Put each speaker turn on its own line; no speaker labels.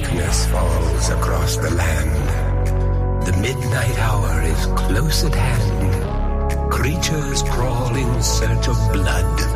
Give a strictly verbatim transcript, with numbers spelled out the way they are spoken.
Darkness falls across the land. The midnight hour is close at hand. Creatures crawl in search of blood.